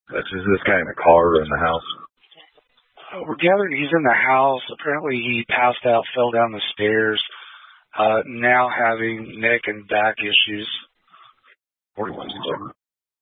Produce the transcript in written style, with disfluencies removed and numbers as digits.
Is this guy in a car or in the house? We're gathering he's in the house. Apparently he passed out, fell down the stairs, now having neck and back issues. 41.